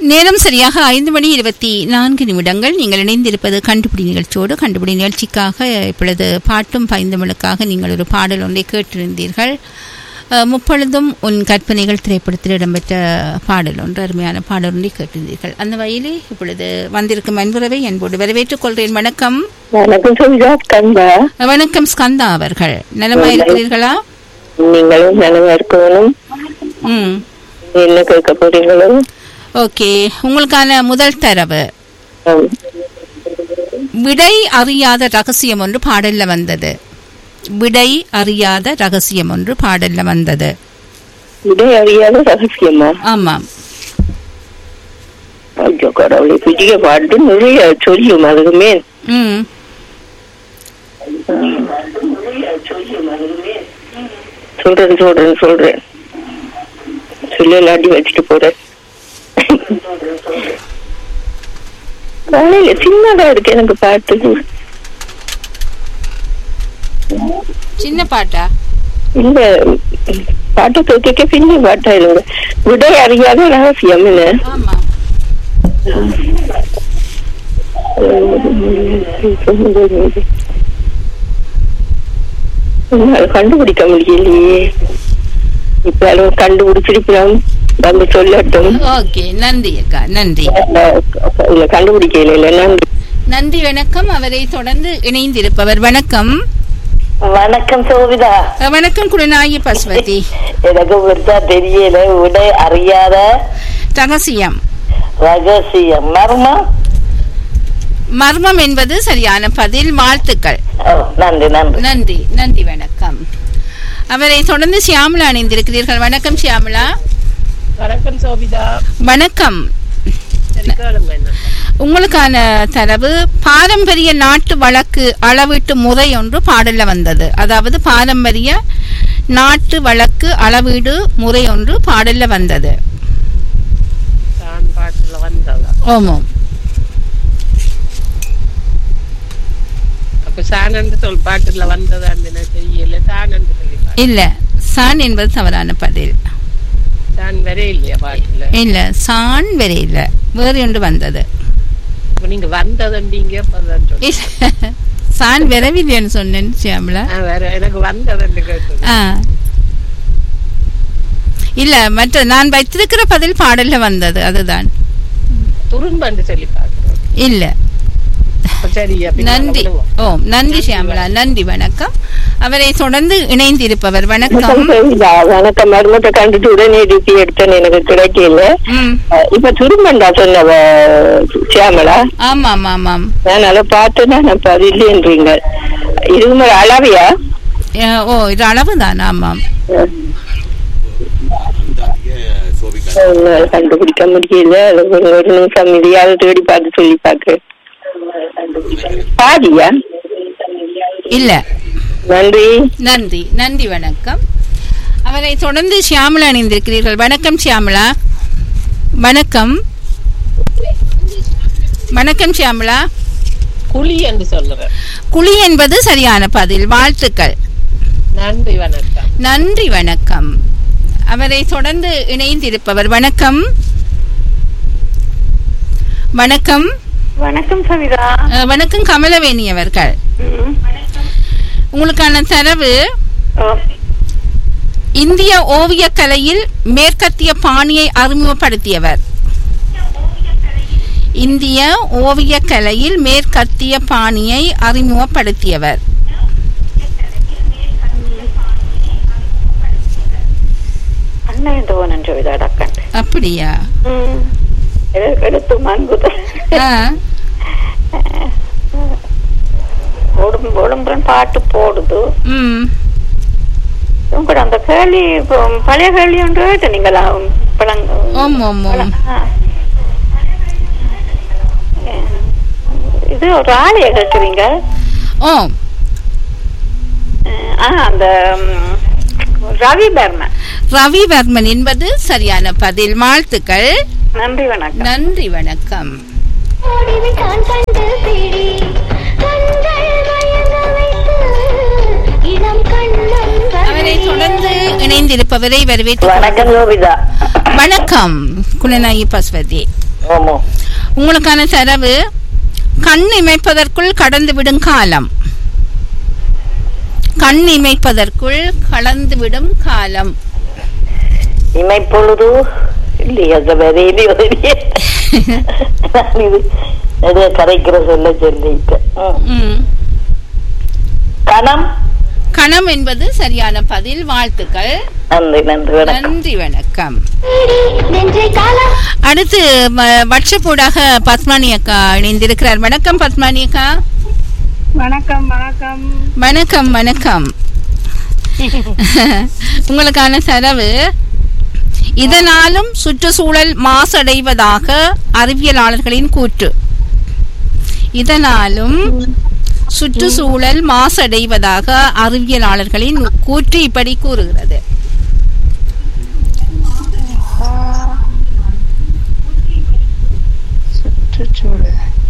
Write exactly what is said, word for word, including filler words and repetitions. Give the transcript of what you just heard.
நேரம் சரியாக ஐந்து மணி இருபத்தி நான்கு நிமிடங்கள். நீங்கள் இணைந்திருப்பது கண்டுபிடி நிகழ்ச்சியோடு. கண்டுபிடி நிகழ்ச்சிக்காக இப்பொழுது பாட்டும் பைந்தமிழுக்காக நீங்கள் ஒரு பாடல் ஒன்றை கேட்டிருந்தீர்கள். முப்பொழுதும் உன் கற்பனைகள் திரைப்படத்தில் இடம்பெற்ற பாடல் ஒன்று, அருமையான பாடல் ஒன்றை கேட்டிருந்தீர்கள். அந்த வகையிலே இப்பொழுது வந்திருக்கும் அன்புறவை என்போடு வரவேற்றுக் கொள்கிறேன். வணக்கம். வணக்கம் ஸ்கந்தா அவர்கள், நலமா இருக்கிறீர்களா? நீங்களும் நலமா இருக்கணும். ம், என்ன கேட்க போறீங்களோ? ஓகே, உங்களுக்கான முதல் தரவு, விடை அறியாத ரகசியம் ஒன்று பாடல்ல வந்தது. விடை அறியாத ரகசியம் ஒன்று பாடல்ல வந்தது. விடை அறியாத ரகசியமா? ஆமாம். ஐயோ கடவுளை, புதிய பாட்டு நிறைய சொல்லும் அதுக்குமே. ம், சொல்றேன் சொல்றேன் சொல்றேன் சொல்ல இல்லாட்டி வச்சுட்டு போறேன். காலையில சின்னதா இருக்கு எனக்கு பாட்டு. சின்ன பாட்டா? இல்ல, பாட்டை கேட்க பின்ன பாட்டா இருங்க. விடை அறியாத ரகசியம் இல்ல? ஆமா. கண்டுபிடிக்க முடியலையே. இப்ப கண்டுபிடிச்சிருக்கிறோம், வந்து சொல்லட்டும். ஓகே, நன்றி அக்கா, நன்றி. கண்டுபிடிக்கல இல்ல, நன்றி. நன்றி, வணக்கம். அவரை தொடர்ந்து இணைந்திருப்பவர் வணக்கம். வணக்கம் சோபிதா. வணக்கம் குலநாயகி பசுபதி. எனக்கு பெருசா தெரியல. விடை அறியாத ரகசியம். ரகசியம் மர்மம். மர்மம் என்பது சரியான பதில். வாழ்த்துக்கள். நன்றி நன்றி நன்றி நன்றி வணக்கம். அவரை தொடர்ந்து சியாமலா அணிந்திருக்கிறீர்கள். வணக்கம் சியாமலா. வணக்கம் சோபிதா. வணக்கம். உங்களுக்கான தரவு, பாரம்பரிய நாட்டு வழக்கு அளவீட்டு முறை ஒன்று பாடல்ல வந்தது. அதாவது பாரம்பரிய நாட்டு வழக்கு அளவீடு முறை ஒன்று பாடல்ல வந்தது. ஆமாம். சொல் பாட்டுல வந்ததா தெரியல. இல்ல, சான் என்பது தவறான பதில். இல்ல, சான் வேற இல்ல, வேறு ஒன்று வந்தது. நீங்க வந்ததீங்க, சான் வரவில்லைன்னு சொன்னேன் சியாமலா. எனக்கு வந்தது இல்ல, மற்ற நான் வைத்திருக்கிற பதில் பாடல்ல வந்தது, அதுதான். துரும்பு சொல்லி பாக்குறோம். இல்ல, நன்றி. ஓ, நன்றி சியாமலா, நன்றி வணக்கம். அவரை தொடர்ந்து இணைந்திருப்பவர் வணக்கம். வணக்கம். மருமத்தை கண்டுட்டு உடனே டிபி எடுத்தேன், எனக்கு கிடைக்கல. இப்ப துரும்பண்டா சொன்ன சியாமலா? ஆமாம் ஆமாம். நான் அதை பார்த்தேன்னா நான் பதில்ன்றீங்க. இது அளவையா? ஓ, இது அளவுதான். ஆமாம். கண்டுபிடிக்க முடியல. ஒரு நிமிஷம் இதையாவது தேடி பார்த்து சொல்லி பாக்க. பாதியா? இல்ல. நன்றி நன்றி நன்றி வணக்கம். அவரை தொடர்ந்து சியாமலா அணிந்திருக்கிறீர்கள். வணக்கம் சியாமலா. வணக்கம் வணக்கம் சியாமலா. குழி என்று சொல்லுறேன். குழி என்பது சரியான பதில். வாழ்த்துக்கள். நன்றி வணக்கம். நன்றி வணக்கம். அவரை தொடர்ந்து இணைந்திருப்பவர் வணக்கம். வணக்கம். வணக்கம் சவிதா. வணக்கம் கமலவேணி அவர்கள். உங்களுக்கான தரவு, இந்திய ஓவிய கலையில் மேற்கத்திய பாணியை அறிமுகப்படுத்தியவர். இந்திய ஓவிய கலையில் மேற்கத்திய பாணியை அறிமுகப்படுத்தியவர். அப்படியா? பாட்டு போடுது. அந்த கேள்வி பழைய கேள்வி ஒன்று நீங்களா? இது ஒரு ஆளைய கேட்குறீங்க? அந்த ரவிவர்மன். ரவிவர்மன் என்பது சரியான பதில். வாழ்த்துக்கள். நன்றி வணக்கம். நன்றி வணக்கம். அவரை தொடர்ந்து இணைந்திருப்பவரை வரவேற்று. வணக்கம் யோபிதா. வணக்கம் குலநாயகி பசுபதி. ஆமா. உங்களுக்கான செலவு கண் இமைப்பதற்குள் கடந்து விடும் காலம். கண் இமைப்பதற்குள் கடந்து விடும் காலம். இமைப்பொழுது இல்லையா இது கரைக்கிற சொல்ல சொல்லிட்டேன். கணம். கணம் என்பது சரியான பதில். வாழ்த்துக்கள். நன்றி நன்றி நன்றி வணக்கம். அடுத்து வாட்ஸ்அப்போடாக பத்மானி அக்கா இணைந்திருக்கிறார். வணக்கம் பத்மானி அக்கா. வணக்கம் வணக்கம் வணக்கம் வணக்கம். உங்களுக்கான செலவு இதனாலும் சுற்றுச்சூழல் மாசடைவதாக அறிவியலாளர்களின் கூற்று. இதனாலும் சுற்றுச்சூழல் மாசடைவதாக அறிவியலாளர்களின் கூற்று இப்படி கூறுகிறது. சுற்றுச்சூழல்